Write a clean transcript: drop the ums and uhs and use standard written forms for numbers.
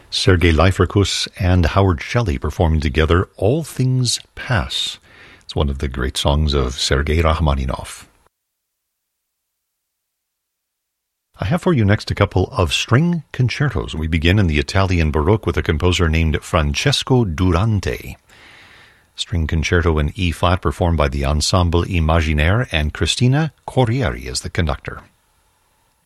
Sergei Leiferkus and Howard Shelley performing together All Things Pass. It's one of the great songs of Sergei Rachmaninoff. I have for you next a couple of string concertos. We begin in the Italian Baroque with a composer named Francesco Durante. String concerto in E-flat performed by the Ensemble Imaginaire and Cristina Corrieri as the conductor.